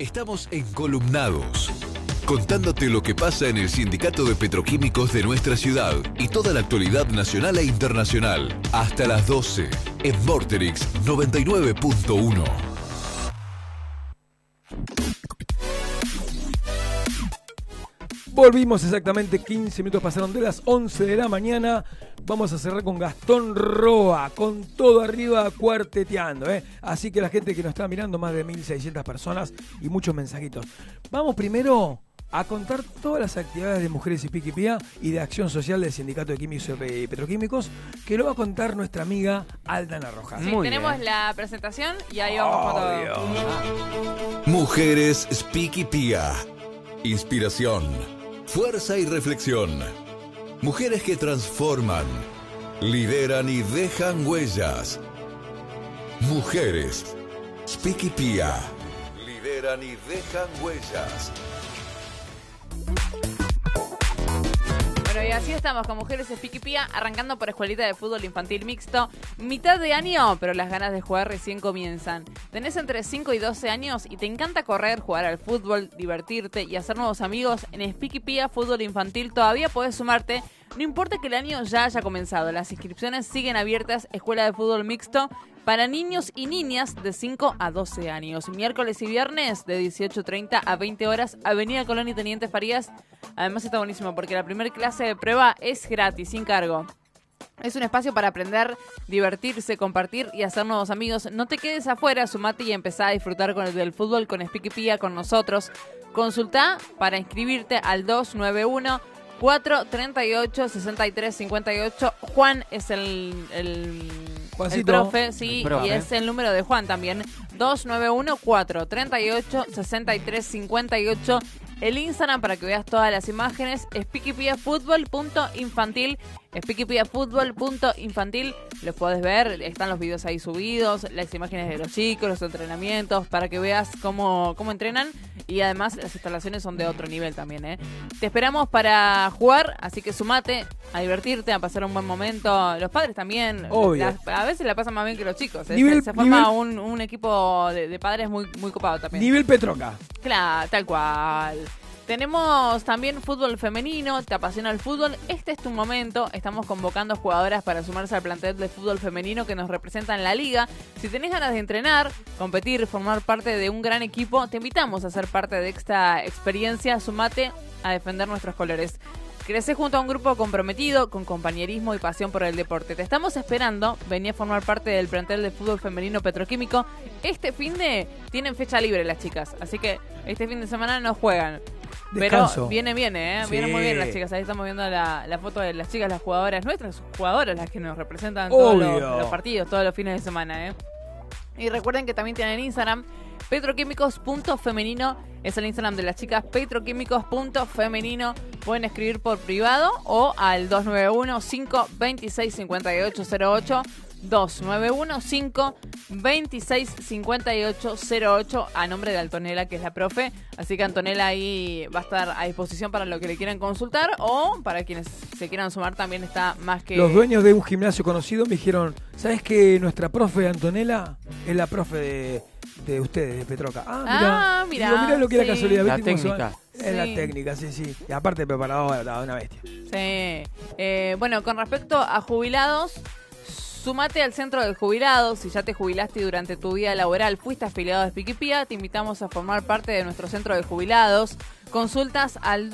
Estamos encolumnados, contándote lo que pasa en el Sindicato de Petroquímicos de nuestra ciudad y toda la actualidad nacional e internacional. Hasta las 12 en Vorterix 99.1. Volvimos exactamente 15 minutos, pasaron de las 11 de la mañana. Vamos a cerrar con Gastón Roa, con todo arriba cuarteteando, ¿eh? Así que la gente que nos está mirando, más de 1.600 personas y muchos mensajitos. Vamos primero a contar todas las actividades de Mujeres y Piquipía y de Acción Social del Sindicato de Químicos y Petroquímicos, que lo va a contar nuestra amiga Aldana Rojas. Sí, tenemos la presentación y ahí vamos con todo. Mujeres Piquipía. Inspiración, fuerza y reflexión. Mujeres que transforman, lideran y dejan huellas. Mujeres Piquipía. Lideran y dejan huellas. Bueno, y así estamos con Mujeres Piquipía, arrancando por Escuelita de Fútbol Infantil Mixto. Mitad de año, pero las ganas de jugar recién comienzan. Tenés entre 5 y 12 años y te encanta correr, jugar al fútbol, divertirte y hacer nuevos amigos. En Piquipía Fútbol Infantil todavía podés sumarte. No importa que el año ya haya comenzado, las inscripciones siguen abiertas. Escuela de Fútbol Mixto para niños y niñas de 5 a 12 años. Miércoles y viernes de 18:30 a 20 horas, Avenida Colón y Teniente Farías. Además está buenísimo porque la primera clase de prueba es gratis, sin cargo. Es un espacio para aprender, divertirse, compartir y hacer nuevos amigos. No te quedes afuera, sumate y empezá a disfrutar con el del fútbol con Piquipía con nosotros. Consultá para inscribirte al 291-438-6358. Juan es el profe, sí, el profe. Y es el número de Juan también. 291-438-6358. El Instagram para que veas todas las imágenes es piquipiafutbol.infantil. Es piquipiafutbol.infantil. Los podés ver, están los videos ahí subidos, las imágenes de los chicos, los entrenamientos, para que veas cómo entrenan. Y además las instalaciones son de otro nivel también, ¿eh? Te esperamos para jugar, así que sumate a divertirte, a pasar un buen momento. Los padres también, a veces la pasan más bien que los chicos, ¿eh? Se forma un equipo de padres muy, muy copado también. Nivel Petroca. Claro, tal cual. Tenemos también fútbol femenino, te apasiona el fútbol, este es tu momento. Estamos convocando jugadoras para sumarse al plantel de fútbol femenino que nos representa en la liga. Si tenés ganas de entrenar, competir, formar parte de un gran equipo, te invitamos a ser parte de esta experiencia. Sumate a defender nuestros colores. Crecí junto a un grupo comprometido, con compañerismo y pasión por el deporte. Te estamos esperando. Vení a formar parte del plantel de fútbol femenino petroquímico. Este finde tienen fecha libre las chicas, así que este fin de semana no juegan. Descanso. Pero viene, ¿eh? Sí. Vienen muy bien las chicas. Ahí estamos viendo la foto de las chicas, las jugadoras, nuestras jugadoras, las que nos representan todos los partidos, todos los fines de semana, ¿eh? Y recuerden que también tienen Instagram, petroquímicos.femenino. Es el Instagram de las chicas, petroquímicos.femenino. Pueden escribir por privado o al 291-526-5808. 291-526-5808 a nombre de Antonella, que es la profe. Así que Antonella ahí va a estar a disposición para lo que le quieran consultar, o para quienes se quieran sumar también está más que... Los dueños de un gimnasio conocido me dijeron, ¿sabes que nuestra profe Antonella es la profe de ustedes, de Petroca? Mira. Digo, mirá lo que era casualidad. La técnica. Es la técnica, sí. Y aparte preparadora, una bestia. Sí. Bueno, con respecto a jubilados, sumate al centro de jubilados. Si ya te jubilaste durante tu vida laboral, fuiste afiliado de Piquipía, te invitamos a formar parte de nuestro centro de jubilados. Consultas al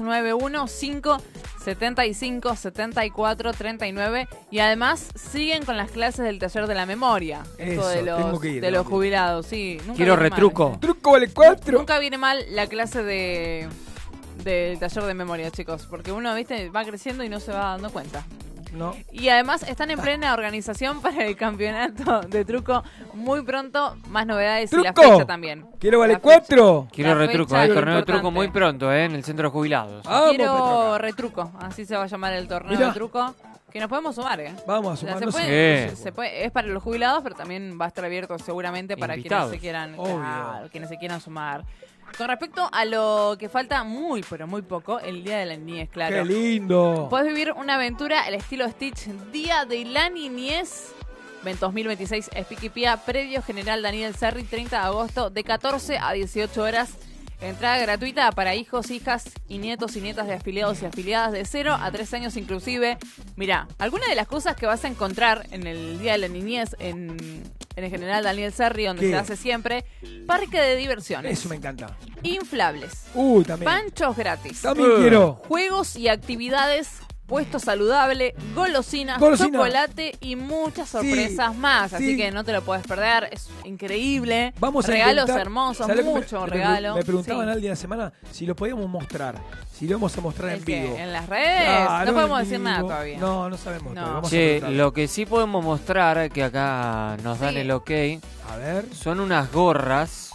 291-575-7439 y además siguen con las clases del taller de la memoria. Eso, de los jubilados, sí. Quiero retruco. Mal. Truco vale 4. Nunca viene mal la clase del taller de memoria, chicos, porque uno, viste, va creciendo y no se va dando cuenta. No. Y además están en plena organización para el campeonato de truco muy pronto. Más novedades ¡Truco! Y la fecha también. ¿Quiero vale 4? Quiero retruco, el torneo de importante. truco muy pronto, en el centro de jubilados. Quiero retruco, así se va a llamar el torneo de truco. Que nos podemos sumar, Vamos a sumar. Se puede, es para los jubilados, pero también va a estar abierto seguramente para Invitados. quienes se quieran sumar. Con respecto a lo que falta muy, pero muy poco, el Día de la Niñez, claro. ¡Qué lindo! Podés vivir una aventura al estilo Stitch, Día de la Niñez, 2026 Espiquipía, predio General Daniel Serri, 30 de agosto, de 14 a 18 horas. Entrada gratuita para hijos, hijas y nietas de afiliados y afiliadas de 0 a 3 años inclusive. Mirá, algunas de las cosas que vas a encontrar en el Día de la Niñez en el General Daniel Serri, donde se hace siempre, parque de diversiones. Eso me encanta. Inflables. También. Panchos gratis. También quiero. Juegos y actividades, puesto saludable, golosinas, chocolate y muchas sorpresas más. Sí. Así que no te lo puedes perder. Es increíble. Vamos a regalos intentar, hermosos, ¿sabes? mucho regalo. Me preguntaban Sí. al día de la semana si lo podíamos mostrar. Si lo vamos a mostrar en vivo. ¿En las redes? Claro, no podemos en decir vivo. nada todavía. No sabemos. No. todavía. Vamos a Che, preguntarle. lo que sí podemos mostrar, que acá nos dan Sí. el ok, A ver. son unas gorras.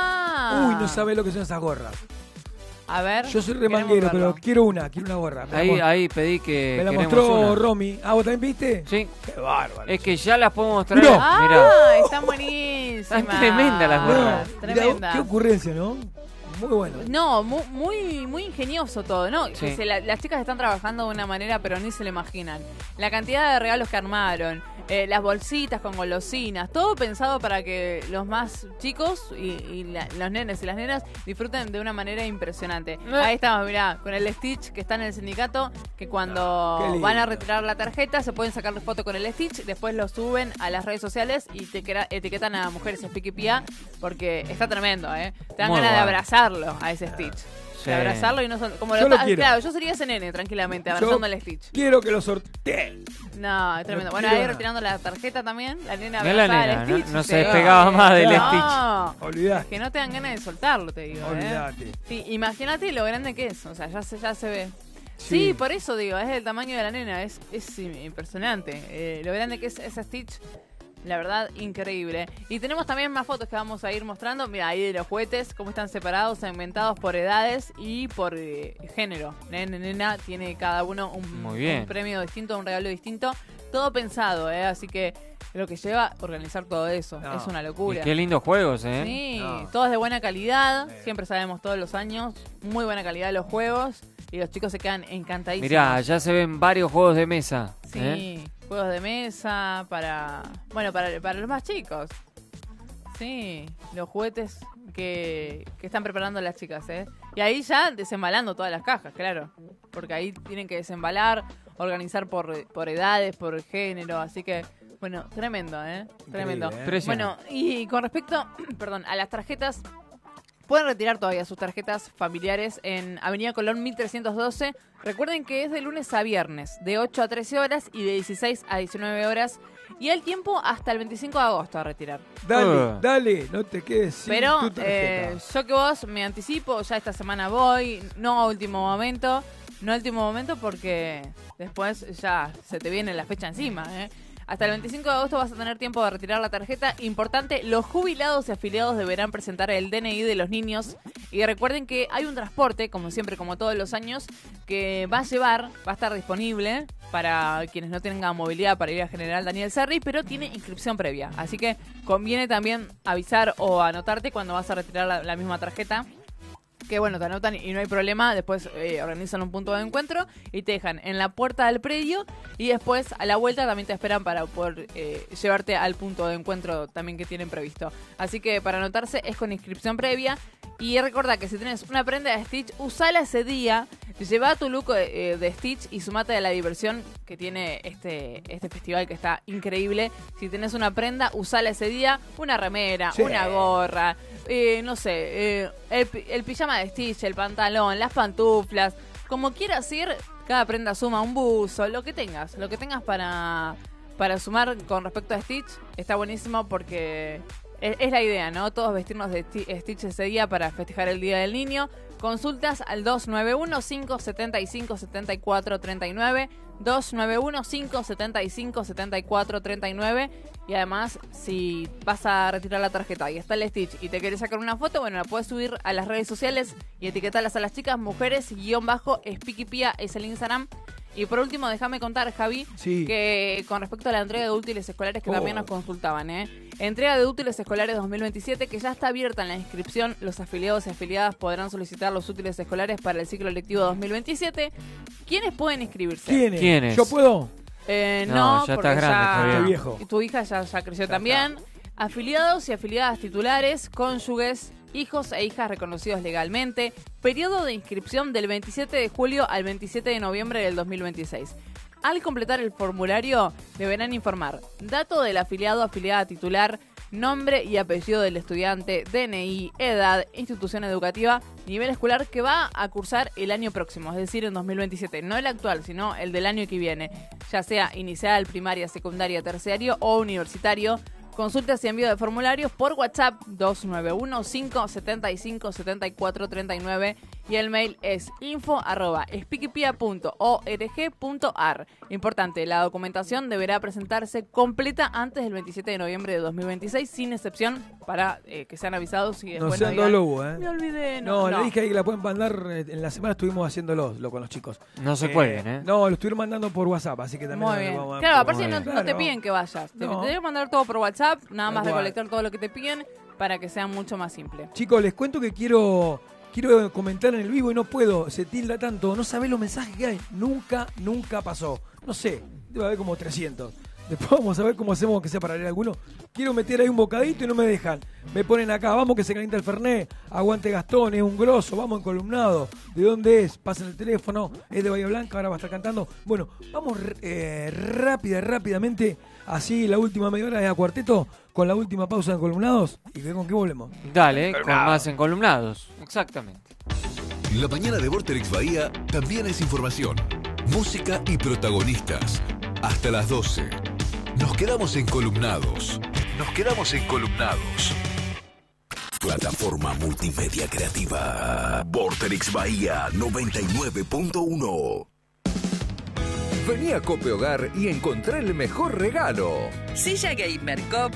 No sabe lo que son esas gorras. A ver. Yo soy queremos remanguero, verlo. pero quiero una gorra. Ahí pedí que me la queremos mostró una. Romy. ¿Vos también viste? Sí, Qué bárbaro. es que ya las podemos mostrar. Mirá. Mirá. Están buenísimas. Están tremendas las gorras. Mirá, Tremendas. qué ocurrencia, ¿no? Muy bueno. No, muy ingenioso todo, ¿no? Sí. Las chicas están trabajando de una manera, pero ni se lo imaginan. La cantidad de regalos que armaron, las bolsitas con golosinas, todo pensado para que los más chicos y los nenes y las nenas disfruten de una manera impresionante. Ahí estamos, mirá, con el Stitch que está en el sindicato, que Qué cuando lindo. van a retirar la tarjeta se pueden sacar foto con el Stitch, después lo suben a las redes sociales y etiquetan a Mujeres Espiquipía, porque está tremendo, ¿eh? Te dan Muy ganas de bueno. abrazarlo a ese Stitch. Sí. De abrazarlo y no son, como Yo lo pa- quiero. Claro, yo sería ese nene tranquilamente abrazando al Stitch. Quiero que lo sortee. No, es tremendo. No Bueno, quiero ahí nada. retirando la tarjeta también, la nena Mirá la abrazada nena, al no- Stitch. no se Sí. despegaba más del No, Olvidate. que no te dan ganas de soltarlo, te digo. Olvidate. Sí, imagínate lo grande que es, o sea, ya se ve. Sí. Sí, por eso digo, es el tamaño de la nena, es impresionante. Lo grande que es ese Stitch, la verdad, increíble. Y tenemos también más fotos que vamos a ir mostrando. Mira, ahí de los juguetes, cómo están separados, segmentados por edades y por género. Nene, nena, tiene cada uno Muy bien. un premio distinto, un regalo distinto. Todo pensado, así que lo que lleva organizar todo eso No. es una Y locura. qué lindos juegos, ¿eh? Sí, No. todos de buena calidad, siempre sabemos todos los años, muy buena calidad de los juegos y los chicos se quedan encantadísimos. Mirá, ya se ven varios juegos de mesa. Sí, ¿eh? juegos de mesa para los más chicos. Sí, los juguetes que están preparando las chicas, ¿eh? Y ahí ya desembalando todas las cajas, claro. Porque ahí tienen que desembalar, organizar por edades, por género, así que, bueno, tremendo, ¿eh? Tremendo. ¿eh? Impresionante. Bueno, y con respecto, perdón, a las tarjetas, pueden retirar todavía sus tarjetas familiares en Avenida Colón 1312. Recuerden que es de lunes a viernes, de 8 a 13 horas y de 16 a 19 horas. Y el tiempo hasta el 25 de agosto a retirar. Dale, no te quedes sin Pero tu tarjeta. yo que vos me anticipo, ya esta semana voy, no a último momento porque después ya se te viene la fecha encima, ¿eh? Hasta el 25 de agosto vas a tener tiempo de retirar la tarjeta. Importante, los jubilados y afiliados deberán presentar el DNI de los niños. Y recuerden que hay un transporte, como siempre, como todos los años, que va a estar disponible para quienes no tengan movilidad para ir a General Daniel Serri, pero tiene inscripción previa. Así que conviene también avisar o anotarte cuando vas a retirar la misma tarjeta. Que bueno, te anotan y no hay problema, después organizan un punto de encuentro y te dejan en la puerta del predio y después a la vuelta también te esperan para poder llevarte al punto de encuentro también que tienen previsto. Así que para anotarse es con inscripción previa y recordá que si tienes una prenda de Stitch, usala ese día, lleva tu look de Stitch y sumate a la diversión que tiene este festival que está increíble. Si tenés una prenda, usala ese día, una remera, Sí. una gorra, no sé, el pijama de Stitch, el pantalón, las pantuflas, como quieras ir, cada prenda suma, un buzo, lo que tengas para sumar con respecto a Stitch, está buenísimo porque es la idea, ¿no? Todos vestirnos de Stitch ese día para festejar el Día del Niño. Consultas al 291-575-7439, 291-575-7439. Y además, si vas a retirar la tarjeta y está el Stitch y te querés sacar una foto, bueno, la puedes subir a las redes sociales y etiquetarlas a las chicas. Mujeres_Espiquipía es el Instagram. Y por último, déjame contar, Javi, Sí. que con respecto a la entrega de útiles escolares que también nos consultaban, entrega de útiles escolares 2027 que ya está abierta en la inscripción. Los afiliados y afiliadas podrán solicitar los útiles escolares para el ciclo lectivo 2027. ¿Quiénes pueden inscribirse? ¿Quiénes? ¿Quiénes? ¿Yo puedo? No, ya porque está grande, ya todavía. Viejo. tu hija ya creció también. Afiliados y afiliadas titulares, cónyuges, hijos e hijas reconocidos legalmente. Periodo de inscripción del 27 de julio al 27 de noviembre del 2026. Al completar el formulario, deberán informar dato del afiliado o afiliada titular, nombre y apellido del estudiante, DNI, edad, institución educativa, nivel escolar que va a cursar el año próximo, es decir, en 2027. No el actual, sino el del año que viene, ya sea inicial, primaria, secundaria, terciario o universitario. Consultas y envío de formularios por WhatsApp 291-575-7439 y el mail es info@spikipia.org.ar. Importante, la documentación deberá presentarse completa antes del 27 de noviembre de 2026, sin excepción, para que sean avisados y No después sean digan, lobo, me olvidé. No, le dije ahí que la pueden mandar. En la semana estuvimos haciéndolo con los chicos. No se pueden, ¿eh? No, lo estuvieron mandando por WhatsApp, así que también. Muy bien. vamos a- Claro, aparte muy no, bien. no te piden que vayas. Te No. deben mandar todo por WhatsApp, nada más Tal cual. recolectar todo lo que te piden para que sea mucho más simple. Chicos, les cuento que quiero comentar en el vivo y no puedo. Se tilda tanto. No sabés los mensajes que hay. Nunca pasó. No sé, debe haber como 300. Después vamos a ver cómo hacemos que sea para leer alguno. Quiero meter ahí un bocadito y no me dejan. Me ponen acá, vamos que se calienta el Fernet. Aguante Gastón, es un grosso, vamos encolumnado. ¿De dónde es? Pasen el teléfono. Es de Bahía Blanca, ahora va a estar cantando. Bueno, vamos rápidamente. Así la última media hora de A Cuarteto con la última pausa de Encolumnados. ¿Y con qué volvemos? Dale, con más encolumnados. Exactamente. La mañana de Vorterix Bahía también es información, música y protagonistas. Hasta las 12. Nos quedamos encolumnados. Plataforma multimedia creativa. Vorterix Bahía 99.1. Vení a Cope Hogar y encontrá el mejor regalo. Silla Gamer Cop,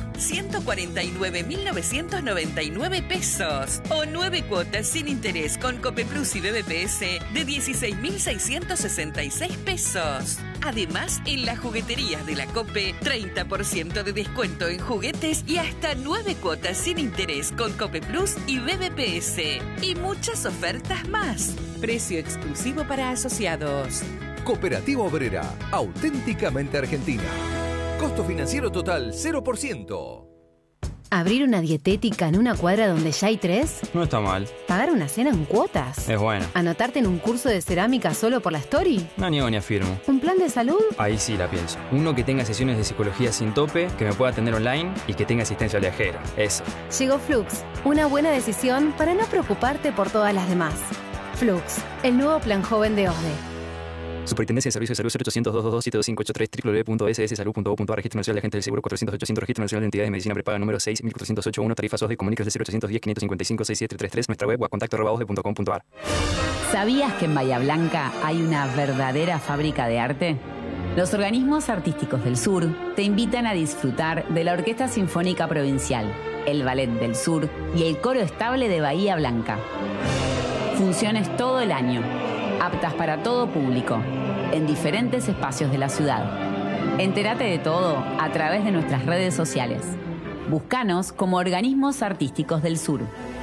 149.999 pesos. O 9 cuotas sin interés con Cope Plus y BBPS de 16.666 pesos. Además, en las jugueterías de la Cope, 30% de descuento en juguetes y hasta 9 cuotas sin interés con Cope Plus y BBPS. Y muchas ofertas más. Precio exclusivo para asociados. Cooperativa Obrera, auténticamente argentina. Costo financiero total 0%. ¿Abrir una dietética en una cuadra donde ya hay 3? No está mal, ¿Pagar una cena en cuotas? es bueno. ¿Anotarte en un curso de cerámica solo por la story? No niego ni afirmo. ¿Un plan de salud? Ahí sí la pienso. Uno que tenga sesiones de psicología sin tope, que me pueda atender online y que tenga asistencia viajera. Eso. Llegó Flux, una buena decisión para no preocuparte por todas las demás. Flux, el nuevo plan joven de OSDE. Superintendencia de Servicios de Salud 0800-222-7583 www.sssalud.gov.ar. Registro Nacional de Agentes del Seguro 400-800. Registro Nacional de Entidades de Medicina Prepaga número 6.408.1. Tarifas OSDE. Comuníquese al 0810-555-6733. Nuestra web o a contacto@osde.com.ar. ¿Sabías que en Bahía Blanca hay una verdadera fábrica de arte? Los organismos artísticos del sur te invitan a disfrutar de la Orquesta Sinfónica Provincial, el Ballet del Sur y el Coro Estable de Bahía Blanca. Funciones todo el año, aptas para todo público, en diferentes espacios de la ciudad. Entérate de todo a través de nuestras redes sociales. Búscanos como Organismos Artísticos del Sur.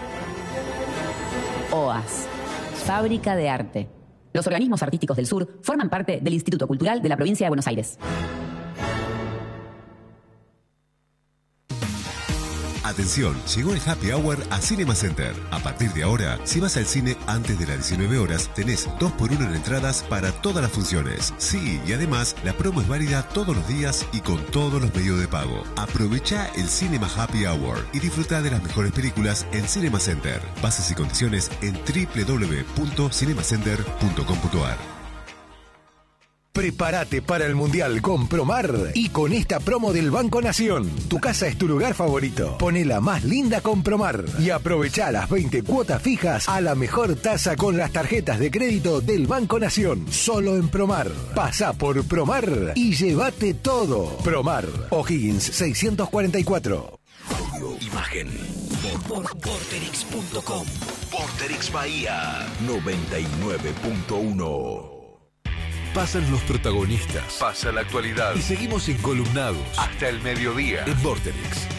OAS, Fábrica de Arte. Los organismos artísticos del sur forman parte del Instituto Cultural de la Provincia de Buenos Aires. Atención, llegó el Happy Hour a Cinema Center. A partir de ahora, si vas al cine antes de las 19 horas, tenés 2x1 en entradas para todas las funciones. Sí, y además, la promo es válida todos los días y con todos los medios de pago. Aprovecha el Cinema Happy Hour y disfruta de las mejores películas en Cinema Center. Bases y condiciones en www.cinemacenter.com.ar. Prepárate para el Mundial con Promar y con esta promo del Banco Nación. Tu casa es tu lugar favorito. Ponela más linda con Promar y aprovecha las 20 cuotas fijas a la mejor tasa con las tarjetas de crédito del Banco Nación. Solo en Promar. Pasa por Promar y llévate todo. Promar. O'Higgins 644. Audio, imagen. Vorterix.com. Vorterix Bahía 99.1. Pasan los protagonistas, pasa la actualidad y seguimos encolumnados hasta el mediodía en Vorterix.